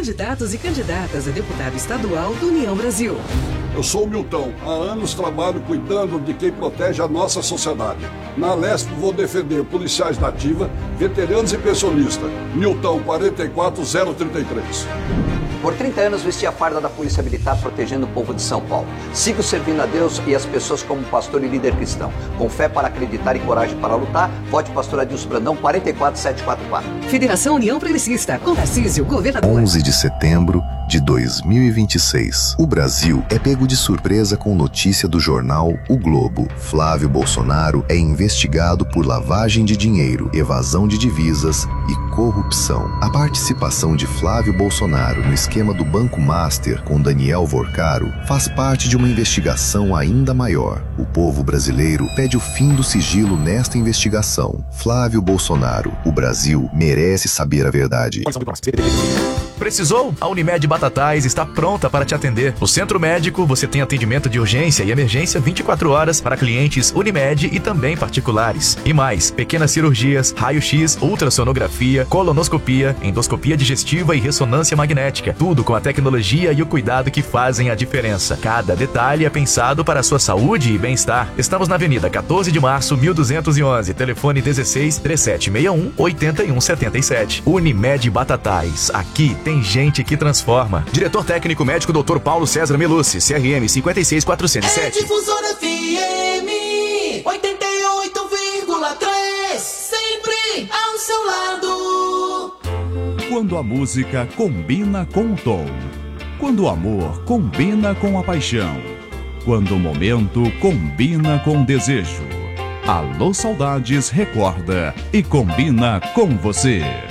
candidatos e candidatas a deputado estadual do União Brasil. Eu sou o Milton. Há anos trabalho cuidando de quem protege a nossa sociedade. Na Lesp vou defender policiais da ativa, veteranos e pensionistas. Milton 44033. Por 30 anos vesti a farda da Polícia Militar protegendo o povo de São Paulo. Sigo servindo a Deus e as pessoas como pastor e líder cristão. Com fé para acreditar e coragem para lutar, vote Pastor Adilson Brandão 44744. Federação União Progressista, com Tarcísio, governador. 11 de setembro de 2026. O Brasil é pego de surpresa com notícia do jornal O Globo. Flávio Bolsonaro é investigado por lavagem de dinheiro, evasão de divisas e corrupção. A participação de Flávio Bolsonaro no esquema do Banco Master com Daniel Vorcaro faz parte de uma investigação ainda maior. O povo brasileiro pede o fim do sigilo nesta investigação. Flávio Bolsonaro, o Brasil merece saber a verdade. Precisou? A Unimed Batatais está pronta para te atender. No Centro Médico, você tem atendimento de urgência e emergência 24 horas para clientes Unimed e também particulares. E mais, pequenas cirurgias, raio-x, ultrassonografia, colonoscopia, endoscopia digestiva e ressonância magnética. Tudo com a tecnologia e o cuidado que fazem a diferença. Cada detalhe é pensado para a sua saúde e bem-estar. Estamos na Avenida 14 de Março, 1211, telefone 16 3761 8177. Unimed Batatais. Aqui tem gente que transforma. Diretor técnico médico Dr. Paulo César Melucci, CRM 56407. É Difusora FM 88,3, sempre ao seu lado. Quando a música combina com o tom, quando o amor combina com a paixão, quando o momento combina com o desejo. Alô Saudades recorda e combina com você.